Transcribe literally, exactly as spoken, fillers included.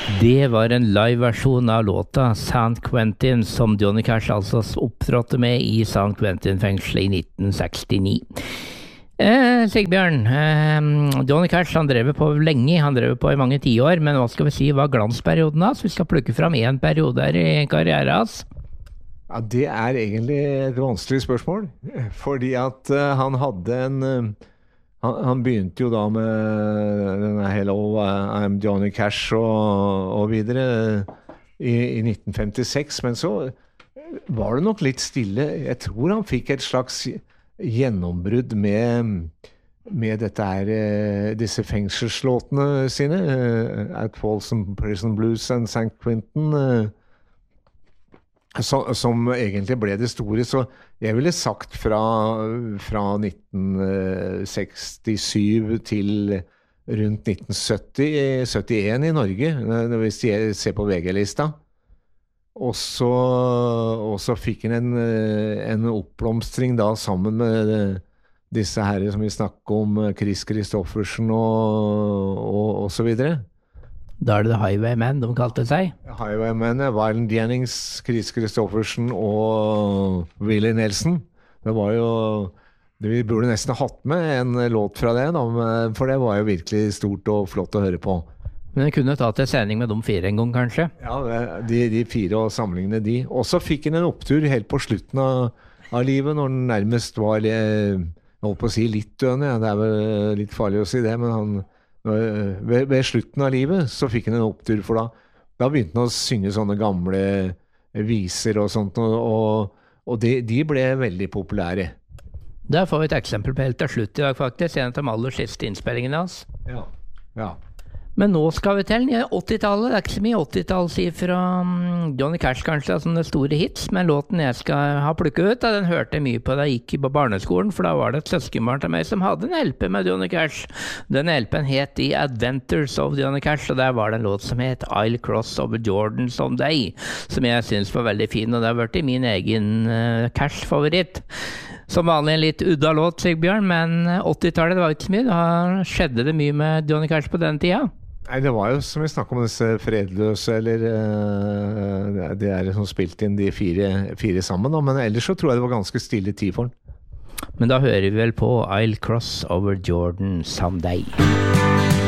Det var en live-versjon av låta San Quentin, som Johnny Cash altså opptrådte med i San Quentin-fengselet i nitten sekstini. Eh, Sigbjørn, eh, Johnny Cash han drev på lenge, han drev på i mange tiår, men hva skal vi si var glansperioden hans? Vi skal plukke fram en periode her i karrieren hans. Ja, det er egentlig et vanskelig spørsmål, fordi at uh, han hadde en... Uh, han, han begynte jo da med denne Hello, I'm Johnny Cash og, og videre i, i nitten femtiseks, men så var det nok litt stille. Jeg tror han fikk et slags gjennombrudd med, med dette her, disse fengselslåtene sine, At Folsom Prison Blues and San Quentin, som, som egentlig ble det store. Så jeg ville sagt fra, fra nitten sekstisju til rundt nitten sytti, syttien i Norge, hvis jeg ser på V G-lista. Og så, og så fikk han en, en oppblomstring da sammen med disse her som vi snakket om, Chris Christofferson og, og, og så videre. Da er det The Highwaymen de kalte seg. Highwaymen, Waylon Jennings, Chris Christofferson og Willie Nelson. Det var jo, vi burde nesten hatt med en låt fra det, da, for det var jo virkelig stort og flott å høre på. Men jeg kunne tatt en sending med de fire en gang, kanskje? Ja, de, de fire og sammenligne de. Og så fikk han en opptur helt på slutten av, av livet, når han nærmest var, jeg holdt på å si litt døende. Ja. Det er vel litt farlig å si det, men han... Ved, ved slutten av livet så fikk han en opptur, for da, da begynte han å synge sånne gamle viser og sånt, og, og, og de, de ble veldig populære. Der får vi et eksempel på helt til slutt i dag, faktisk, en av de aller siste innspillingene hans. Ja, ja. Men nå skal vi til åttitallet. Det er ikke så mye åttitalls fra Johnny Cash kanskje, som det store hits, men låten jeg skal ha plukket ut, den hørte jeg mye på da jeg gikk på barneskolen, for da var det et søskenbarn til meg som hadde en L P med Johnny Cash. Den L P-en het The Adventures of Johnny Cash, og der var det en låt som het I'll Cross Over Jordan Someday, som jeg synes var veldig fin, og det har vært i min egen uh, Cash-favoritt. Som vanlig en litt udda låt, Sigbjørn, men åttitallet det var ikke så mye. Da skjedde det mye med Johnny Cash på den tida. Nei, det var jo som vi snakket om disse fredløse, eller uh, det er som spilt inn de fire, fire sammen, da. Men ellers så tror jeg det var ganske stille tid for den. Men da hører vi vel på I'll Cross Over Jordan Someday.